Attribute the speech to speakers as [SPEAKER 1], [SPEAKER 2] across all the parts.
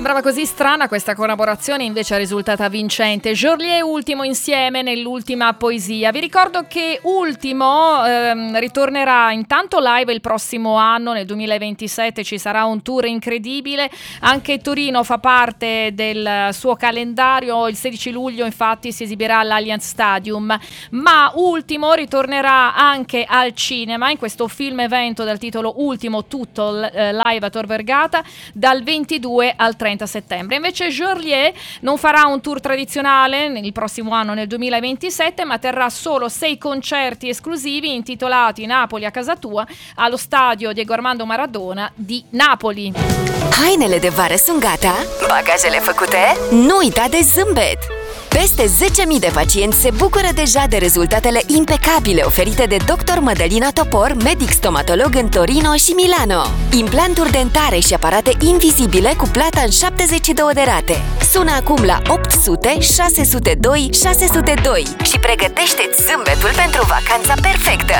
[SPEAKER 1] Sembrava così strana questa collaborazione, invece è risultata vincente. Georlier ultimo insieme nell'ultima poesia. Vi ricordo che Ultimo ritornerà intanto live il prossimo anno, nel 2027 ci sarà un tour incredibile, anche Torino fa parte del suo calendario, il 16 luglio infatti si esibirà all'Allianz Stadium, ma Ultimo ritornerà anche al cinema in questo film evento dal titolo Ultimo, tutto live a Tor Vergata dal 22 al 30 settembre. Invece Georlier non farà un tour tradizionale il prossimo anno, nel 2027, ma terrà solo 6 concerti esclusivi intitolati Napoli a casa tua allo stadio Diego Armando Maradona di Napoli.
[SPEAKER 2] Hainele de vară sunt gata? Bagajele făcute? Nu uita de zâmbet! Peste 10.000 de pacienți se bucură deja de rezultatele impecabile oferite de Dr. Mădălina Topor, medic stomatolog în Torino și Milano. Implanturi dentare și aparate invizibile cu plata în 72 de rate. Sună acum la 800 602 602 și pregătește-ți zâmbetul pentru vacanța perfectă!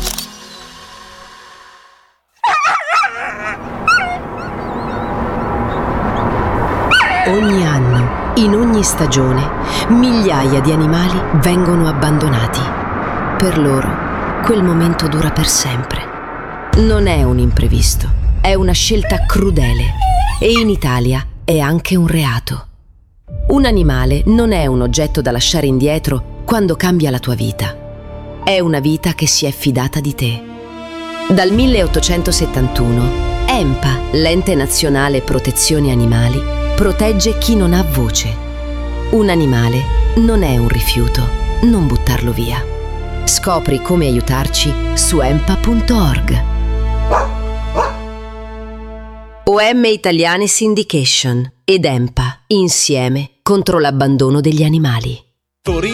[SPEAKER 3] Ogni anno, in ogni stagione, migliaia di animali vengono abbandonati. Per loro, quel momento dura per sempre. Non è un imprevisto, è una scelta crudele e in Italia è anche un reato. Un animale non è un oggetto da lasciare indietro quando cambia la tua vita. È una vita che si è fidata di te. Dal 1871, EMPA, l'Ente Nazionale Protezione Animali, protegge chi non ha voce. Un animale non è un rifiuto, non buttarlo via. Scopri come aiutarci su empa.org. OM Italiane Syndication ed EMPA, insieme contro l'abbandono degli animali.